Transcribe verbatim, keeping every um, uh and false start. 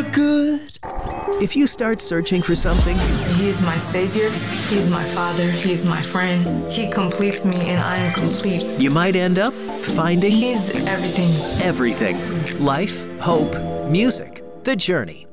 for good. If you start searching for something, He is my savior, He's my father, He is my friend. He completes me and I am complete. you might end up finding He's everything. everything. Life, hope, music, the journey.